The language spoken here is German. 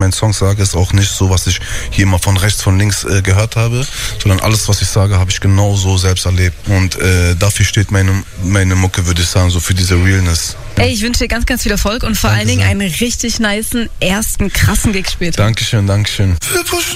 meinen Songs sage, ist auch nicht so, was ich hier mal von rechts, von links gehört habe, sondern alles, was ich sage, habe ich genau so selbst erlebt. Und dafür steht meine Mucke, würde ich sagen, so für diese Realness. Ey, ich wünsche dir ganz, ganz viel Erfolg und vor allen Dingen einen richtig nicen ersten krassen Gig später. Dankeschön. Wir pushen